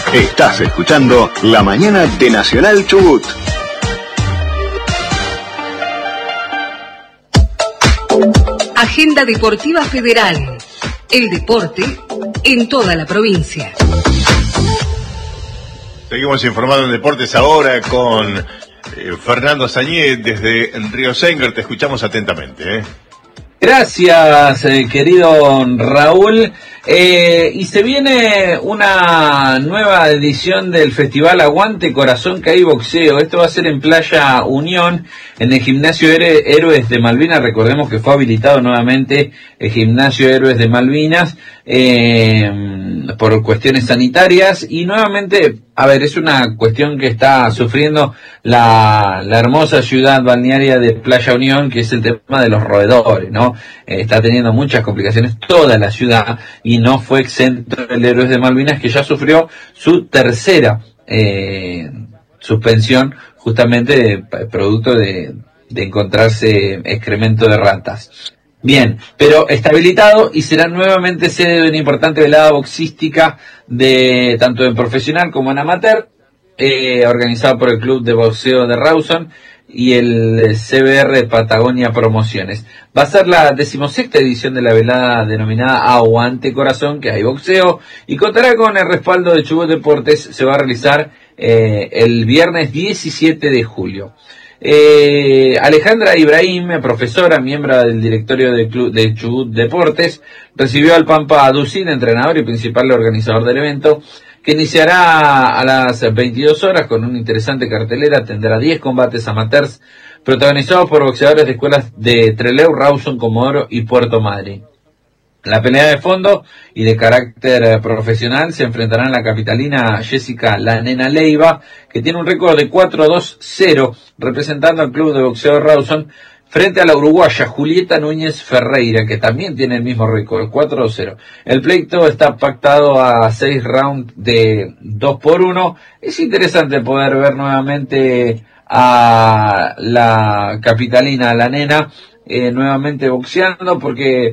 Estás escuchando La Mañana de Nacional Chubut. Agenda Deportiva Federal. El deporte en toda la provincia. Seguimos informando en deportes ahora con Fernando Sañé desde Río Sengar. Te escuchamos atentamente. Gracias, querido Raúl. Y se viene una nueva edición del Festival Aguante Corazón que hay boxeo. Esto va a ser en Playa Unión, en el Gimnasio Héroes de Malvinas. Recordemos que fue habilitado nuevamente el Gimnasio Héroes de Malvinas por cuestiones sanitarias. Y nuevamente, a ver, es una cuestión que está sufriendo la hermosa ciudad balnearia de Playa Unión, que es el tema de los roedores, ¿no? Está teniendo muchas complicaciones toda la ciudad, y no fue exento el Héroes de Malvinas, que ya sufrió su tercera suspensión, justamente producto de encontrarse excremento de ratas. Bien, pero está habilitado y será nuevamente sede de una importante velada boxística de tanto en profesional como en amateur, organizado por el Club de Boxeo de Rawson y el CBR Patagonia Promociones. Va a ser la 16ª edición de la velada denominada Aguante Corazón, que hay boxeo, y contará con el respaldo de Chubut Deportes. Se va a realizar el viernes 17 de julio. Alejandra Ibrahim, profesora, miembro del directorio del Club de Chubut Deportes, recibió al Pampa Ducín, entrenador y principal organizador del evento, que iniciará a las 22 horas con una interesante cartelera. Tendrá 10 combates amateurs protagonizados por boxeadores de escuelas de Trelew, Rawson, Comodoro y Puerto Madryn. La pelea de fondo y de carácter profesional se enfrentarán la capitalina Jessica La Nena Leiva, que tiene un récord de 4-2-0, representando al club de boxeo de Rawson, frente a la uruguaya Julieta Núñez Ferreira, que también tiene el mismo récord, 4-0. El pleito está pactado a 6 rounds de 2-1. Es interesante poder ver nuevamente a la capitalina, la nena, nuevamente boxeando, porque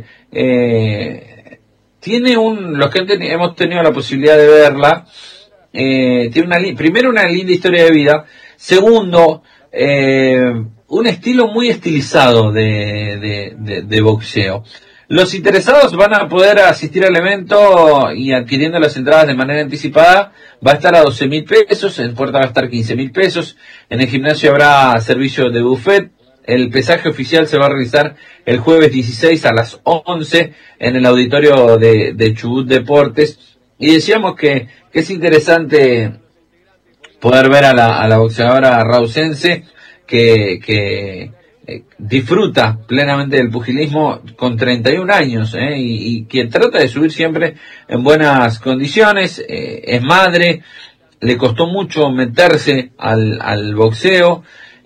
tiene los que hemos tenido la posibilidad de verla, tiene primero una linda historia de vida, segundo, un estilo muy estilizado de boxeo. Los interesados van a poder asistir al evento y adquiriendo las entradas de manera anticipada. Va a estar a 12.000 pesos, en puerta va a estar 15.000 pesos. En el gimnasio habrá servicio de buffet. El pesaje oficial se va a realizar el jueves 16 a las 11 en el auditorio de Chubut Deportes. Y decíamos que es interesante poder ver a la boxeadora rausense que disfruta plenamente del pugilismo con 31 años, y que trata de subir siempre en buenas condiciones. Es madre, le costó mucho meterse al boxeo,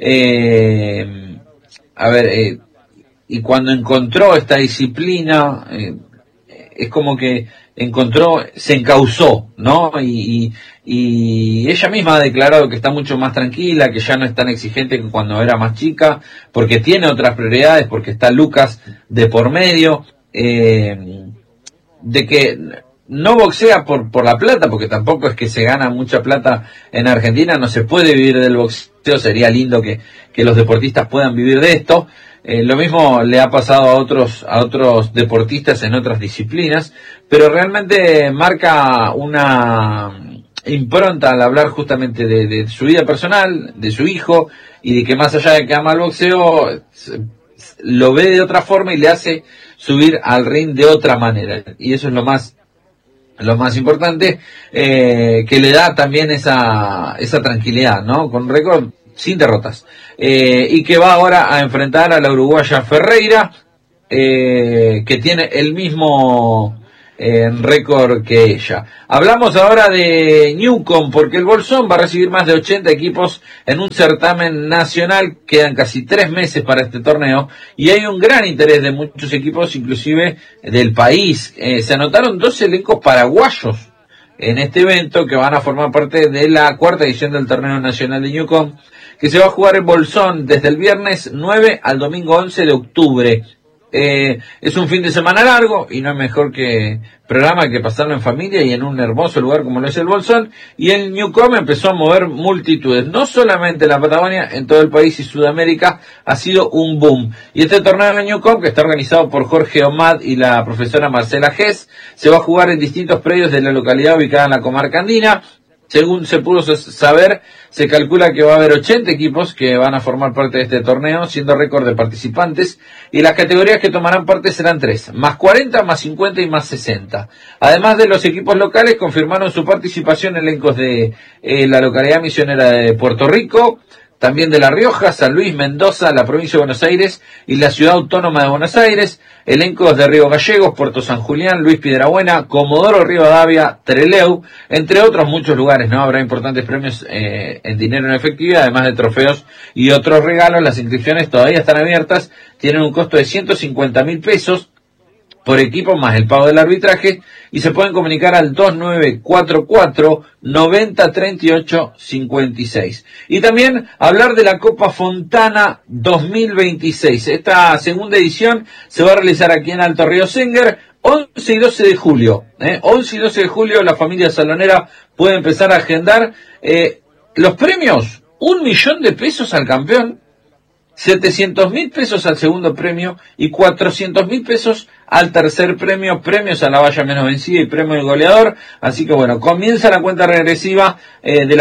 y cuando encontró esta disciplina, es como que se encauzó, ¿no? Y ella misma ha declarado que está mucho más tranquila, que ya no es tan exigente que cuando era más chica, porque tiene otras prioridades, porque está Lucas de por medio, de que no boxea por la plata, porque tampoco es que se gana mucha plata en Argentina, no se puede vivir del boxeo, sería lindo que los deportistas puedan vivir de esto. Lo mismo le ha pasado a otros deportistas en otras disciplinas, pero realmente marca una impronta al hablar justamente de su vida personal, de su hijo, y de que más allá de que ama el boxeo, lo ve de otra forma y le hace subir al ring de otra manera. Y eso es lo más importante, que le da también esa tranquilidad, ¿no? Con récord sin derrotas, y que va ahora a enfrentar a la uruguaya Ferreira, que tiene el mismo récord que ella. Hablamos ahora de Newcom, porque el Bolsón va a recibir más de 80 equipos en un certamen nacional. Quedan casi 3 meses para este torneo y hay un gran interés de muchos equipos, inclusive del país. Se anotaron 2 elencos paraguayos en este evento, que van a formar parte de la 4ª edición del torneo nacional de Newcom, que se va a jugar en Bolsón desde el viernes 9 al domingo 11 de octubre. Es un fin de semana largo y no es mejor programa que pasarlo en familia y en un hermoso lugar como lo es el Bolsón. Y el Newcom empezó a mover multitudes, no solamente en la Patagonia, en todo el país y Sudamérica ha sido un boom. Y este torneo del Newcom, que está organizado por Jorge Omad y la profesora Marcela Gess, se va a jugar en distintos predios de la localidad ubicada en la comarca andina. Según se pudo saber, se calcula que va a haber 80 equipos que van a formar parte de este torneo, siendo récord de participantes, y las categorías que tomarán parte serán 3, más 40, más 50 y más 60. Además de los equipos locales, confirmaron su participación elencos de la localidad misionera de Puerto Rico, también de La Rioja, San Luis, Mendoza, la provincia de Buenos Aires y la ciudad autónoma de Buenos Aires, elencos de Río Gallegos, Puerto San Julián, Luis Piedrabuena, Comodoro Rivadavia, Trelew, entre otros muchos lugares, ¿no? Habrá importantes premios en dinero en efectivo, además de trofeos y otros regalos. Las inscripciones todavía están abiertas, tienen un costo de 150.000 pesos por equipo más el pago del arbitraje y se pueden comunicar al 2944 90 38 56. Y también hablar de la Copa Fontana 2026. Esta segunda edición se va a realizar aquí en Alto Río Senguer 11 y 12 de julio. 11 y 12 de julio la familia salonera puede empezar a agendar los premios. 1 millón de pesos al campeón, 700.000 pesos al segundo premio y 400.000 pesos al tercer premio, premios a la valla menos vencida y premio del goleador. Así que bueno, comienza la cuenta regresiva de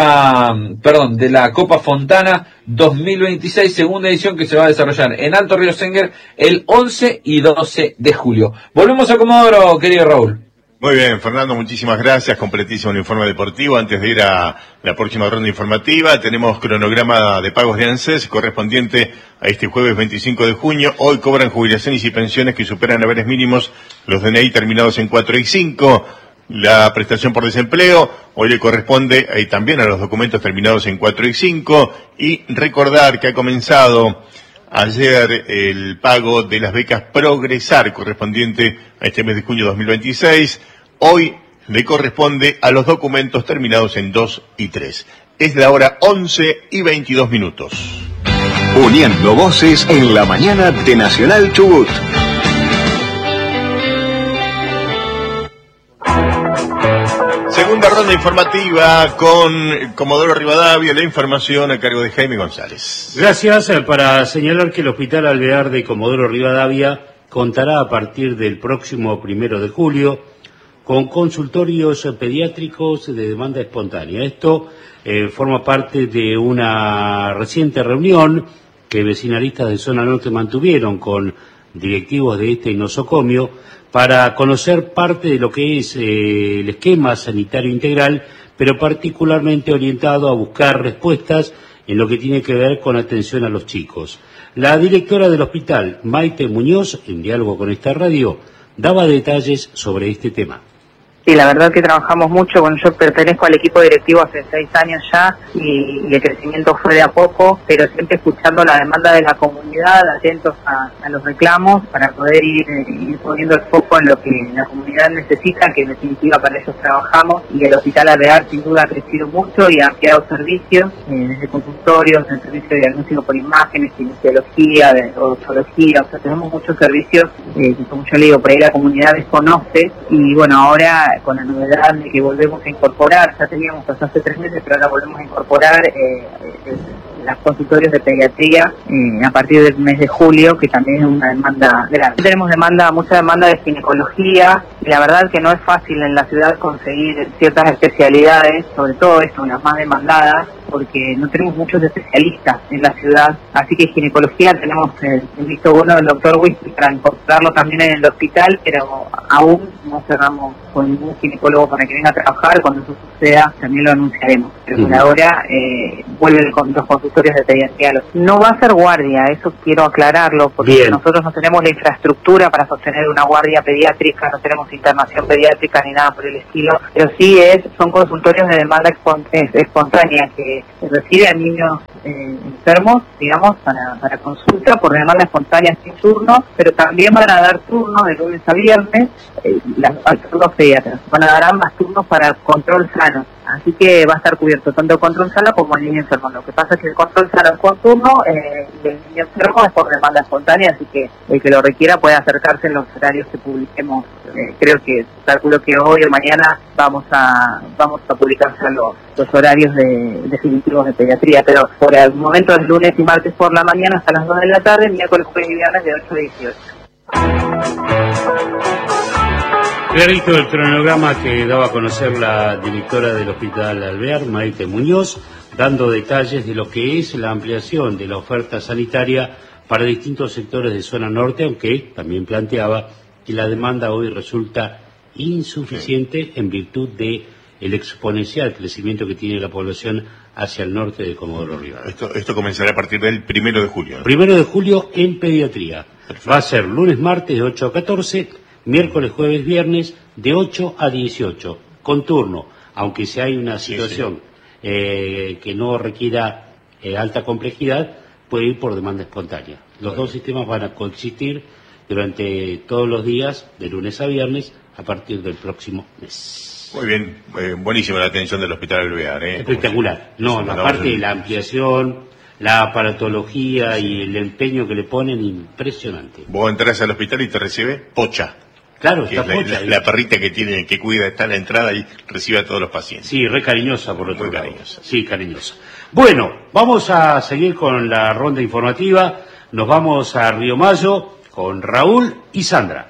la Copa Fontana 2026, segunda edición que se va a desarrollar en Alto Río Senguer el 11 y 12 de julio. Volvemos a Comodoro, querido Raúl. Muy bien, Fernando, muchísimas gracias. Completísimo el informe deportivo. Antes de ir a la próxima ronda informativa, tenemos cronograma de pagos de ANSES correspondiente a este jueves 25 de junio. Hoy cobran jubilaciones y pensiones que superan haberes mínimos los DNI terminados en 4 y 5. La prestación por desempleo hoy le corresponde también a los documentos terminados en 4 y 5. Y recordar que ha comenzado ayer el pago de las becas Progresar correspondiente a este mes de junio 2026. Hoy le corresponde a los documentos terminados en 2 y 3. Es la hora 11 y 22 minutos. Uniendo voces en la mañana de Nacional Chubut. Segunda ronda informativa con Comodoro Rivadavia, la información a cargo de Jaime González. Gracias. Para señalar que el Hospital Alvear de Comodoro Rivadavia contará a partir del próximo 1 de julio con consultorios pediátricos de demanda espontánea. Esto forma parte de una reciente reunión que vecinalistas de Zona Norte mantuvieron con directivos de este nosocomio para conocer parte de lo que es el esquema sanitario integral, pero particularmente orientado a buscar respuestas en lo que tiene que ver con atención a los chicos. La directora del hospital, Maite Muñoz, en diálogo con esta radio, daba detalles sobre este tema. Sí, la verdad que trabajamos mucho. Bueno, yo pertenezco al equipo directivo hace 6 años ya y el crecimiento fue de a poco, pero siempre escuchando la demanda de la comunidad, atentos a los reclamos para poder ir poniendo el foco en lo que la comunidad necesita, que en definitiva para ellos trabajamos. Y el Hospital Alvear sin duda ha crecido mucho y ha ampliado servicios, desde consultorios, el servicio de diagnóstico por imágenes, kinesiología, de odontología. O sea, tenemos muchos servicios que, como yo le digo, por ahí la comunidad desconoce. Y bueno, ahora con la novedad de que volvemos a incorporar, ya teníamos hasta hace 3 meses, pero ahora volvemos a incorporar los consultorios de pediatría a partir del mes de julio, que también es una demanda grande. Tenemos mucha demanda de ginecología, y la verdad que no es fácil en la ciudad conseguir ciertas especialidades, sobre todo esto, las más demandadas, porque no tenemos muchos especialistas en la ciudad, así que ginecología tenemos el visto bueno del doctor Whisky para incorporarlo también en el hospital, pero aún no cerramos con ningún ginecólogo para que venga a trabajar. Cuando eso suceda también lo anunciaremos, pero por ahora vuelven los consultorios de pediatría. No va a ser guardia, eso quiero aclararlo, porque bien, nosotros no tenemos la infraestructura para sostener una guardia pediátrica, no tenemos internación pediátrica ni nada por el estilo, pero sí son consultorios de demanda espontánea que recibe a niños enfermos, digamos, para consulta por demanda espontánea sin turno, pero también van a dar turnos de lunes a viernes, los pediatras van a dar ambas turnos para control sano. Así que va a estar cubierto tanto control sala como el niño enfermo. Lo que pasa es que el control sala es por turno y el niño enfermo es por demanda espontánea, así que el que lo requiera puede acercarse en los horarios que publiquemos. Calculo que hoy o mañana vamos a publicar ya los horarios definitivos de pediatría, pero por el momento es lunes y martes por la mañana hasta las 2 de la tarde, miércoles, jueves y viernes de 8 a 18. Clarito el cronograma que daba a conocer la directora del Hospital Alvear, Maite Muñoz, dando detalles de lo que es la ampliación de la oferta sanitaria para distintos sectores de zona norte, aunque también planteaba que la demanda hoy resulta insuficiente en virtud de el exponencial crecimiento que tiene la población hacia el norte de Comodoro Rivadavia. Esto comenzará a partir del 1 de julio, ¿no? 1 de julio en pediatría. Perfecto. Va a ser lunes, martes de 8 a 14, miércoles, jueves, viernes de 8 a 18, con turno, aunque si hay una situación que no requiera alta complejidad, puede ir por demanda espontánea. Los dos sistemas van a coexistir durante todos los días, de lunes a viernes, a partir del próximo mes. Muy bien, buenísima la atención del Hospital Alvear. Espectacular. No, la parte de la ampliación, la aparatología y el empeño que le ponen, impresionante. Vos entras al hospital y te recibe Pocha. Claro, está Pocha. La perrita que cuida, está en la entrada y recibe a todos los pacientes. Sí, re cariñosa por otro lado. Cariñosa. Sí, cariñosa. Bueno, vamos a seguir con la ronda informativa. Nos vamos a Río Mayo con Raúl y Sandra.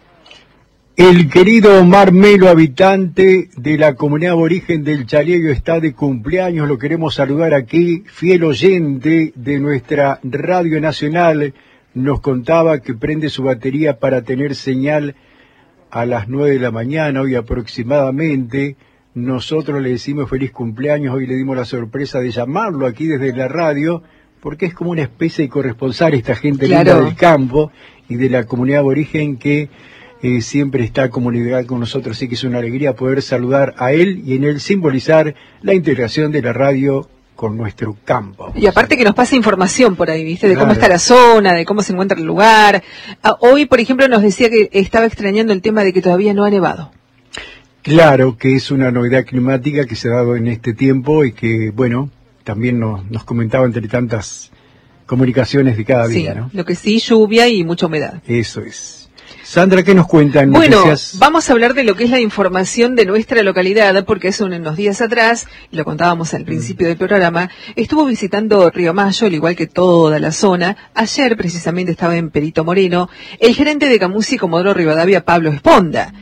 El querido Omar Melo, habitante de la comunidad aborigen del Chaleyo, está de cumpleaños. Lo queremos saludar aquí, fiel oyente de nuestra Radio Nacional. Nos contaba que prende su batería para tener señal a las 9 de la mañana, hoy aproximadamente. Nosotros le decimos feliz cumpleaños, hoy le dimos la sorpresa de llamarlo aquí desde la radio, porque es como una especie de corresponsal esta gente linda del campo y de la comunidad aborigen que siempre está en comunidad con nosotros, así que es una alegría poder saludar a él y en él simbolizar la integración de la radio con nuestro campo. Y aparte que nos pasa información por ahí, ¿viste? De cómo está la zona, de cómo se encuentra el lugar. Hoy, por ejemplo, nos decía que estaba extrañando el tema de que todavía no ha nevado. Claro que es una novedad climática que se ha dado en este tiempo y que, bueno, también nos comentaba entre tantas comunicaciones de cada día, ¿no? Lo que sí, lluvia y mucha humedad. Eso es. Sandra, ¿qué nos cuentan? Bueno, noticias? Vamos a hablar de lo que es la información de nuestra localidad, porque hace unos días atrás, y lo contábamos al principio del programa, estuvo visitando Río Mayo, al igual que toda la zona. Ayer, precisamente, estaba en Perito Moreno, el gerente de Camusi Comodoro Rivadavia, Pablo Esponda.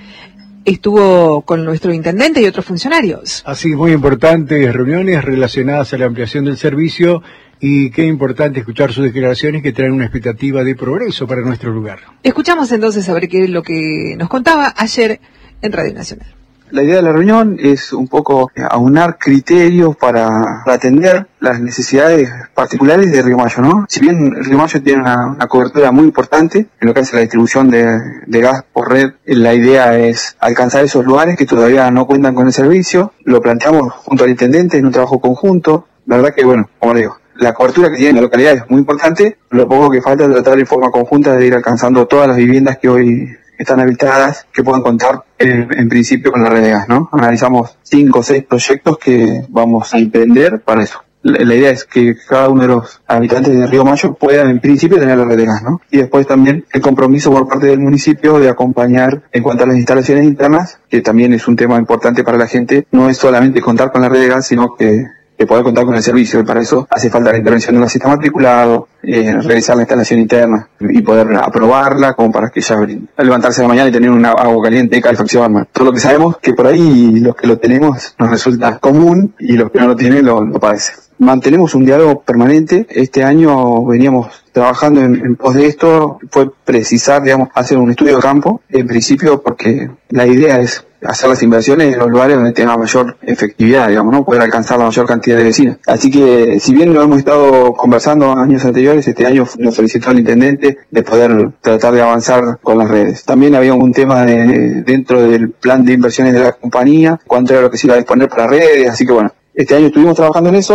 Estuvo con nuestro intendente y otros funcionarios. Así, muy importantes reuniones relacionadas a la ampliación del servicio. Y qué importante escuchar sus declaraciones que traen una expectativa de progreso para nuestro lugar. Escuchamos entonces a ver qué es lo que nos contaba ayer en Radio Nacional. La idea de la reunión es un poco aunar criterios para atender las necesidades particulares de Río Mayo, ¿no? Si bien Río Mayo tiene una cobertura muy importante en lo que hace la distribución de gas por red, la idea es alcanzar esos lugares que todavía no cuentan con el servicio. Lo planteamos junto al intendente en un trabajo conjunto. La verdad que, bueno, como le digo, la cobertura que tiene la localidad es muy importante. Lo poco que falta es tratar en forma conjunta de ir alcanzando todas las viviendas que hoy están habitadas, que puedan contar en principio con la red de gas, ¿no? Analizamos 5 o 6 proyectos que vamos a emprender para eso. La idea es que cada uno de los habitantes de Río Mayo puedan en principio tener la red de gas, ¿no? Y después también el compromiso por parte del municipio de acompañar en cuanto a las instalaciones internas, que también es un tema importante para la gente. No es solamente contar con la red de gas, sino que poder contar con el servicio, y para eso hace falta la intervención de un sistema matriculado, realizar la instalación interna y poder aprobarla como para que ya levantarse a la mañana y tener un agua caliente de calefacción. Todo lo que sabemos que por ahí los que lo tenemos nos resulta común y los que no lo tienen lo padecen. Mantenemos un diálogo permanente. Este año veníamos trabajando en pos de esto, fue precisar, digamos, hacer un estudio de campo, en principio porque la idea es hacer las inversiones en los lugares donde tenga mayor efectividad, digamos, ¿no? Poder alcanzar la mayor cantidad de vecinos. Así que, si bien lo hemos estado conversando años anteriores, este año nos solicitó el intendente de poder tratar de avanzar con las redes. También había un tema dentro del plan de inversiones de la compañía, cuánto era lo que se iba a disponer para redes, así que bueno, este año estuvimos trabajando en eso.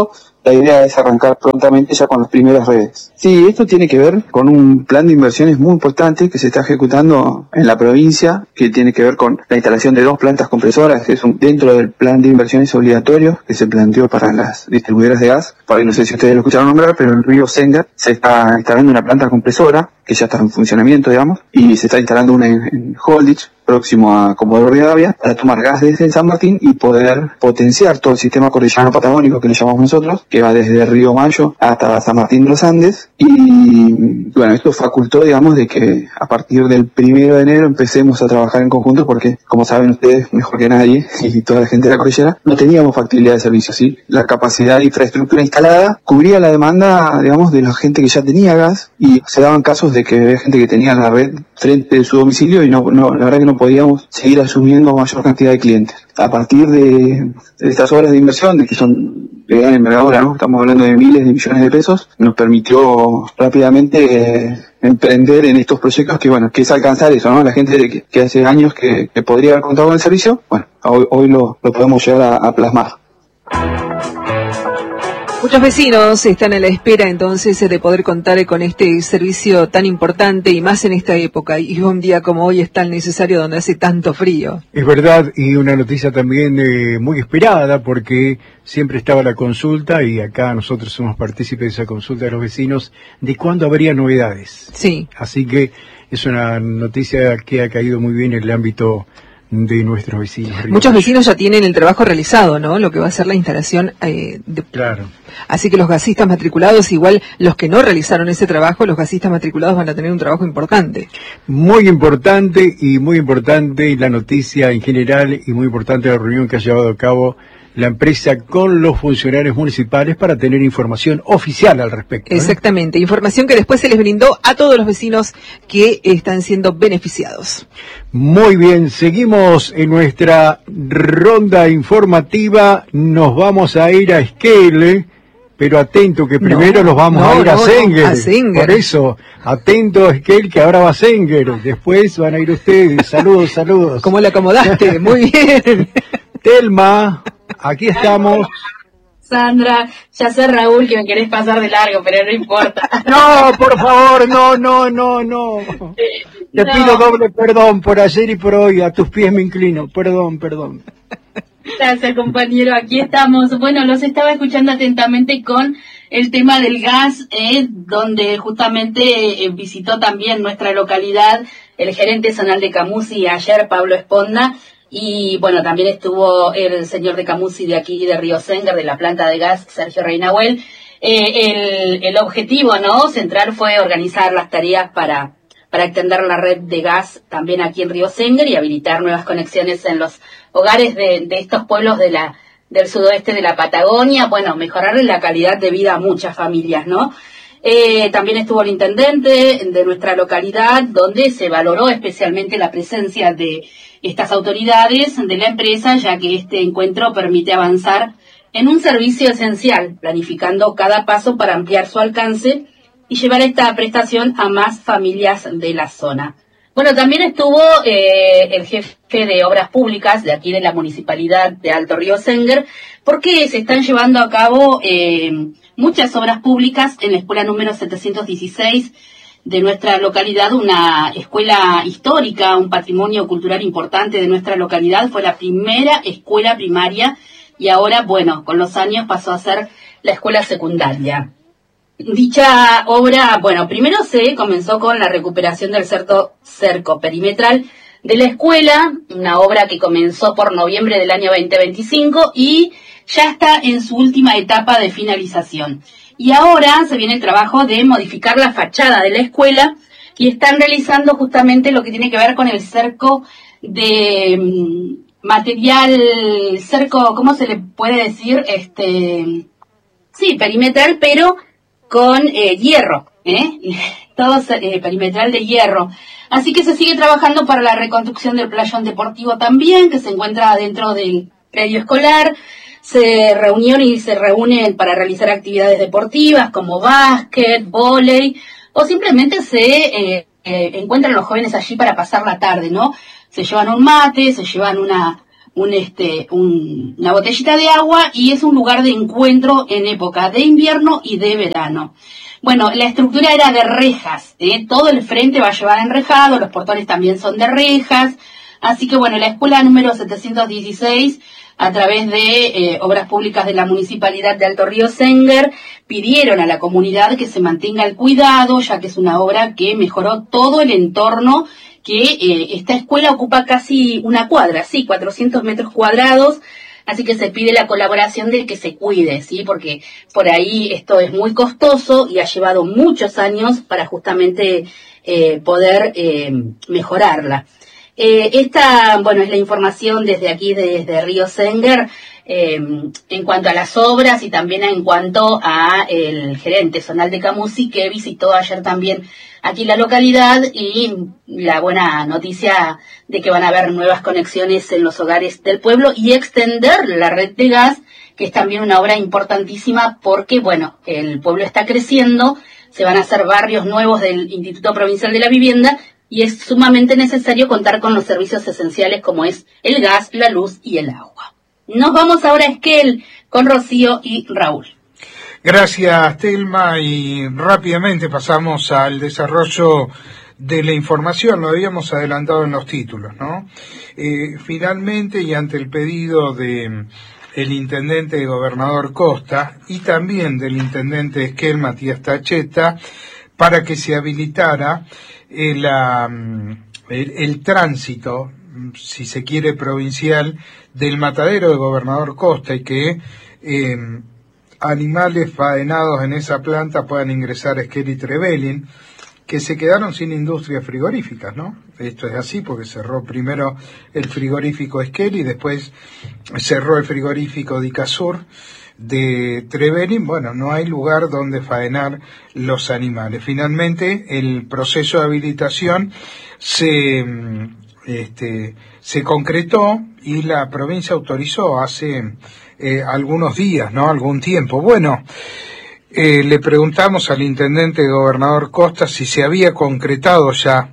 la idea es arrancar prontamente ya con las primeras redes. Sí, esto tiene que ver con un plan de inversiones muy importante que se está ejecutando en la provincia, que tiene que ver con la instalación de 2 plantas compresoras, que es dentro del plan de inversiones obligatorios que se planteó para las distribuidoras de gas. Por ahí no sé si ustedes lo escucharon nombrar, pero en Río Senger se está instalando una planta compresora que ya está en funcionamiento, digamos, y se está instalando una en Holditch, próximo a Comodoro Rivadavia, para tomar gas desde San Martín y poder potenciar todo el sistema cordillerano patagónico que le llamamos nosotros, que va desde Río Mayo hasta San Martín de los Andes. Y bueno, esto facultó, digamos, de que a partir del 1 de enero empecemos a trabajar en conjunto, porque como saben ustedes mejor que nadie y toda la gente de la cordillera, no teníamos factibilidad de servicio, ¿sí? La capacidad de infraestructura instalada cubría la demanda, digamos, de la gente que ya tenía gas, y se daban casos de que había gente que tenía la red frente de su domicilio y no, la verdad que no podíamos seguir asumiendo mayor cantidad de clientes. A partir de estas obras de inversión, de que son de gran envergadura, ¿no? Estamos hablando de miles de millones de pesos, nos permitió rápidamente emprender en estos proyectos que, bueno, que es alcanzar eso, ¿no? La gente que hace años que podría haber contado con el servicio, bueno, hoy lo podemos llegar a plasmar. Muchos vecinos están a la espera entonces de poder contar con este servicio tan importante y más en esta época, y un día como hoy es tan necesario donde hace tanto frío. Es verdad, y una noticia también muy esperada, porque siempre estaba la consulta, y acá nosotros somos partícipes de esa consulta de los vecinos, de cuándo habría novedades. Sí. Así que es una noticia que ha caído muy bien en el ámbito de nuestros vecinos. Muchos vecinos ya tienen el trabajo realizado, ¿no? Lo que va a ser la instalación Claro. Así que los gasistas matriculados, igual los que no realizaron ese trabajo, los gasistas matriculados van a tener un trabajo importante. Muy importante la noticia en general, y muy importante la reunión que ha llevado a cabo la empresa con los funcionarios municipales para tener información oficial al respecto. Exactamente, información que después se les brindó a todos los vecinos que están siendo beneficiados. Muy bien, seguimos en nuestra ronda informativa, nos vamos a ir a Esquel, pero atento que primero los vamos a ir a Senger. Por eso, atento Esquel, que ahora va a Senger, después van a ir ustedes. Saludos. ¿Cómo le acomodaste? Muy bien. Telma, aquí estamos. Sandra, ya sé, Raúl, que me querés pasar de largo, pero no importa. No, por favor, no. Te pido doble perdón por ayer y por hoy, a tus pies me inclino, perdón. Gracias, compañero, aquí estamos. Bueno, los estaba escuchando atentamente con el tema del gas, donde justamente visitó también nuestra localidad el gerente zonal de Camusi ayer, Pablo Esponda. Y bueno, también estuvo el señor de Camusi de aquí de Río Senger, de la planta de gas, Sergio Reinahuel. El objetivo, ¿no?, central fue organizar las tareas para extender la red de gas también aquí en Río Senger y habilitar nuevas conexiones en los hogares de estos pueblos del sudoeste de la Patagonia. Bueno, mejorarle la calidad de vida a muchas familias, ¿no? También estuvo el intendente de nuestra localidad, donde se valoró especialmente la presencia de estas autoridades de la empresa, ya que este encuentro permite avanzar en un servicio esencial, planificando cada paso para ampliar su alcance y llevar esta prestación a más familias de la zona. Bueno, también estuvo el jefe de Obras Públicas de aquí de la Municipalidad de Alto Río Senger, porque se están llevando a cabo muchas obras públicas en la escuela número 716 de nuestra localidad, una escuela histórica, un patrimonio cultural importante de nuestra localidad. Fue la primera escuela primaria y ahora, bueno, con los años pasó a ser la escuela secundaria. Dicha obra, bueno, primero se comenzó con la recuperación del cerco perimetral de la escuela, una obra que comenzó por noviembre del año 2025 y ya está en su última etapa de finalización. Y ahora se viene el trabajo de modificar la fachada de la escuela y están realizando justamente lo que tiene que ver con el cerco de material, cerco, ¿cómo se le puede decir? Sí, perimetral, pero con hierro, todo perimetral de hierro. Así que se sigue trabajando para la reconstrucción del playón deportivo también, que se encuentra dentro del predio escolar. Se reunieron y se reúnen para realizar actividades deportivas como básquet, vóley, o simplemente se encuentran los jóvenes allí para pasar la tarde, ¿no? Se llevan un mate, se llevan una botellita de agua, y es un lugar de encuentro en época de invierno y de verano. Bueno, la estructura era de rejas, todo el frente va llevar enrejado, los portones también son de rejas, así que bueno, la escuela número 716, a través de Obras Públicas de la Municipalidad de Alto Río Senguer, pidieron a la comunidad que se mantenga el cuidado, ya que es una obra que mejoró todo el entorno, que esta escuela ocupa casi una cuadra, 400 metros cuadrados, así que se pide la colaboración del que se cuide, ¿sí? Porque por ahí esto es muy costoso y ha llevado muchos años para justamente poder mejorarla. Esta, es la información desde aquí, desde Río Senguer, en cuanto a las obras y también en cuanto a el gerente zonal de Camusi, que visitó ayer también aquí la localidad, y la buena noticia de que van a haber nuevas conexiones en los hogares del pueblo y extender la red de gas, que es también una obra importantísima porque, el pueblo está creciendo, se van a hacer barrios nuevos del Instituto Provincial de la Vivienda, y es sumamente necesario contar con los servicios esenciales como es el gas, la luz y el agua. Nos vamos ahora a Esquel con Rocío y Raúl. Gracias, Telma, y rápidamente pasamos al desarrollo de la información. Lo habíamos adelantado en los títulos, ¿no? Finalmente, y ante el pedido de el intendente y gobernador Costa y también del intendente de Esquel, Matías Tacheta, para que se habilitara el tránsito, si se quiere, provincial del matadero de Gobernador Costa, y que animales faenados en esa planta puedan ingresar a Esquel y Trevelin, que se quedaron sin industrias frigoríficas, ¿no? Esto es así porque cerró primero el frigorífico Esquel y después cerró el frigorífico de Icasur de Trevelin. No hay lugar donde faenar los animales. Finalmente, el proceso de habilitación se concretó y la provincia autorizó hace algunos días, ¿no? Algún tiempo. Le preguntamos al intendente gobernador Costa si se había concretado ya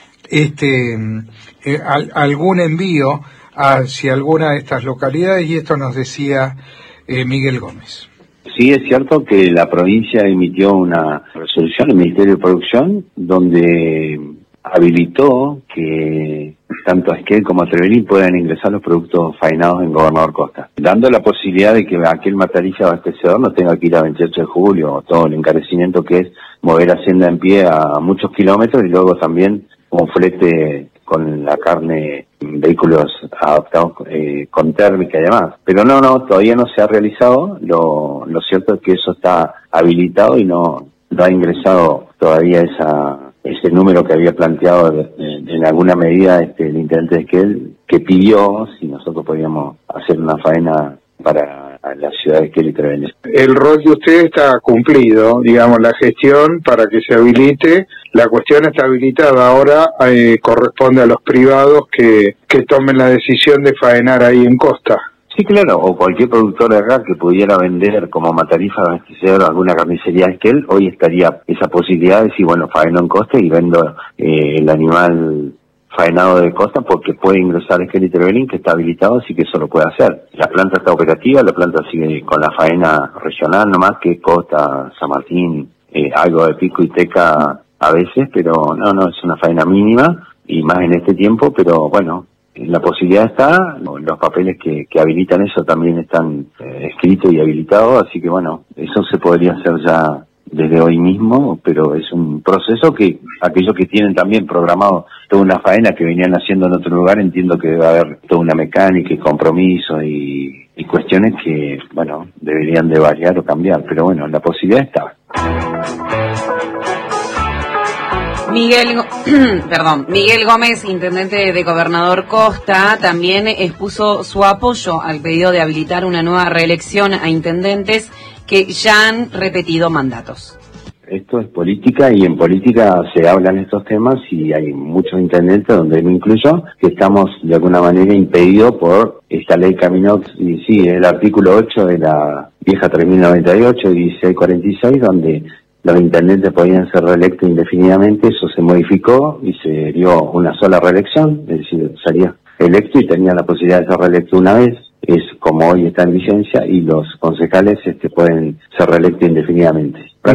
algún envío hacia alguna de estas localidades, y esto nos decía Miguel Gómez. Sí, es cierto que la provincia emitió una resolución, el Ministerio de Producción, donde habilitó que tanto a Esquel como a Trevelin puedan ingresar los productos faenados en Gobernador Costa, dando la posibilidad de que aquel matarista abastecedor no tenga que ir a 28 de julio, o todo el encarecimiento que es mover hacienda en pie a muchos kilómetros, y luego también como flete con la carne en vehículos adaptados con térmica y demás. Pero no, todavía no se ha realizado. Lo cierto es que eso está habilitado y no ha ingresado todavía ese número que había planteado en alguna medida el intendente de Esquel, que pidió si nosotros podíamos hacer una faena para la ciudad de Esquel y Trevelin. El rol de usted está cumplido, digamos, la gestión para que se habilite. La cuestión está habilitada ahora, corresponde a los privados que tomen la decisión de faenar ahí en Costa. Sí, claro, o cualquier productor de acá que pudiera vender como matarifa abastecedor alguna carnicería de Esquel, hoy estaría esa posibilidad de decir, faeno en Costa y vendo el animal faenado de Costa, porque puede ingresar a Esquel y Trevelin, que está habilitado, así que eso lo puede hacer. La planta está operativa, la planta sigue con la faena regional nomás, que es Costa, San Martín, algo de Pico y Teca a veces, pero no, es una faena mínima, y más en este tiempo, pero la posibilidad está, los papeles que habilitan eso también están escritos y habilitados, así que eso se podría hacer ya desde hoy mismo, pero es un proceso que aquellos que tienen también programado toda una faena que venían haciendo en otro lugar, entiendo que debe haber toda una mecánica y compromiso y cuestiones que, deberían de variar o cambiar, pero la posibilidad está. Miguel Gómez, intendente de Gobernador Costa, también expuso su apoyo al pedido de habilitar una nueva reelección a intendentes que ya han repetido mandatos. Esto es política, y en política se hablan estos temas, y hay muchos intendentes, donde me incluyo, que estamos de alguna manera impedidos por esta ley Caminox, y sí, el artículo 8 de la vieja 3098 y 1646, donde los intendentes podían ser reelectos indefinidamente. Eso se modificó y se dio una sola reelección, es decir, electo y tenía la posibilidad de ser reelecto una vez. Es como hoy está en vigencia y los concejales pueden ser reelectos indefinidamente.